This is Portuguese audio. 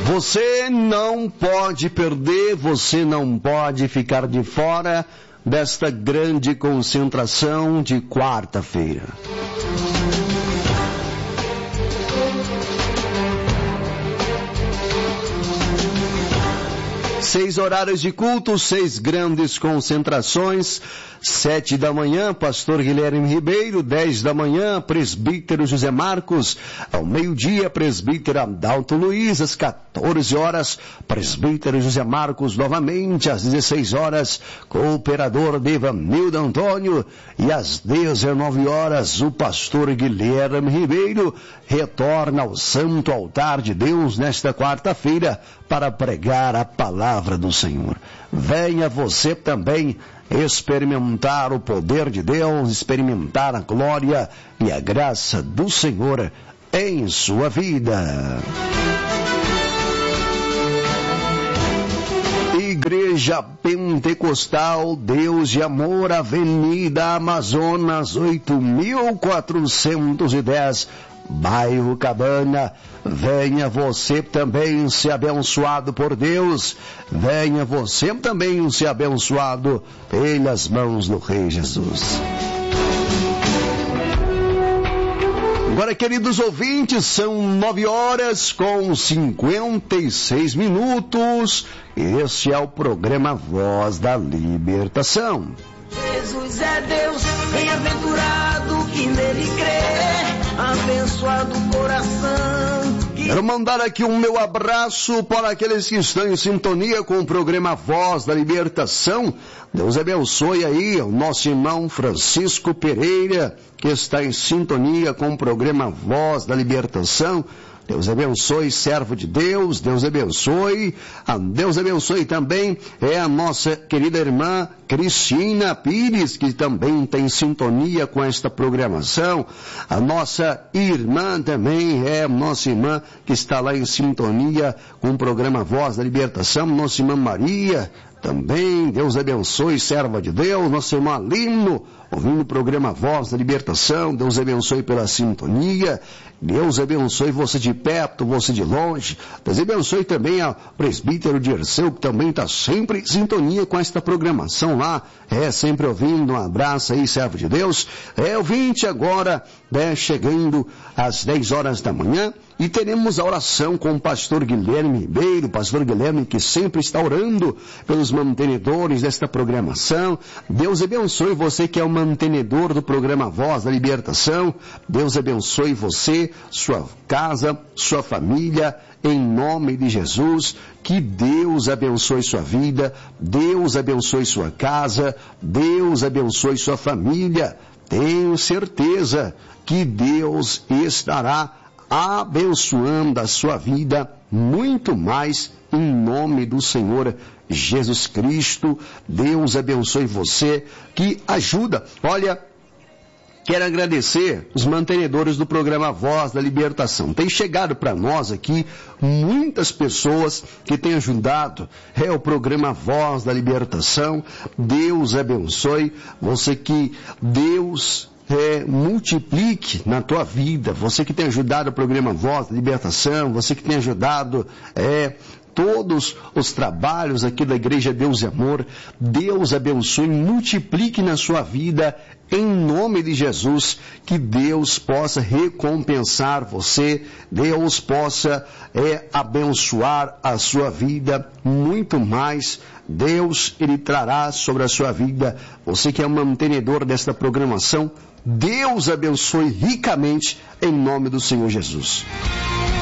Você não pode perder, você não pode ficar de fora desta grande concentração de quarta-feira. 6 horários de culto, 6 grandes concentrações. 7 da manhã, pastor Guilherme Ribeiro. 10 da manhã, presbítero José Marcos. Ao meio-dia, presbítero Adalto Luiz. Às 14 horas, presbítero José Marcos novamente. Às 16 horas, cooperador Devanildo Antônio. E às 19 horas, o pastor Guilherme Ribeiro retorna ao santo altar de Deus nesta quarta-feira para pregar a palavra do Senhor. Venha você também experimentar o poder de Deus, experimentar a glória e a graça do Senhor em sua vida. Igreja Pentecostal Deus de Amor, Avenida Amazonas, 8410, bairro Cabana. Venha você também ser abençoado por Deus. Venha você também ser abençoado pelas mãos do Rei Jesus. Agora, queridos ouvintes, são 9h56. Este é o programa Voz da Libertação. Jesus é Deus, bem-aventurado que nele crê, abençoado o coração. Quero mandar aqui um meu abraço para aqueles que estão em sintonia com o programa Voz da Libertação. Deus abençoe aí o nosso irmão Francisco Pereira, que está em sintonia com o programa Voz da Libertação. Deus abençoe, servo de Deus, Deus abençoe. Deus abençoe também a nossa querida irmã Cristina Pires, que também tem sintonia com esta programação. A nossa irmã também nossa irmã que está lá em sintonia com o programa Voz da Libertação, nossa irmã Maria. Também, Deus abençoe, serva de Deus, nosso irmão Alino, ouvindo o programa Voz da Libertação. Deus abençoe pela sintonia. Deus abençoe você de perto, você de longe. Deus abençoe também ao presbítero Dirceu, que também está sempre em sintonia com esta programação lá. Sempre ouvindo. Um abraço aí, servo de Deus. Ouvinte agora, chegando às 10 horas da manhã. E teremos a oração com o pastor Guilherme Ribeiro, pastor Guilherme que sempre está orando pelos mantenedores desta programação. Deus abençoe você que é o mantenedor do programa Voz da Libertação. Deus abençoe você, sua casa, sua família, em nome de Jesus. Que Deus abençoe sua vida, Deus abençoe sua casa, Deus abençoe sua família. Tenho certeza que Deus estará abençoando a sua vida muito mais em nome do Senhor Jesus Cristo. Deus abençoe você que ajuda. Olha, quero agradecer os mantenedores do programa Voz da Libertação. Tem chegado para nós aqui muitas pessoas que têm ajudado o programa Voz da Libertação. Deus abençoe você, que Deus multiplique na tua vida. Você que tem ajudado o programa Voz da Libertação, você que tem ajudado todos os trabalhos aqui da Igreja Deus e Amor. Deus abençoe, multiplique na sua vida, em nome de Jesus. Que Deus possa recompensar você, Deus possa abençoar a sua vida muito mais. Deus, Ele trará sobre a sua vida. Você que é o mantenedor desta programação, Deus abençoe ricamente em nome do Senhor Jesus.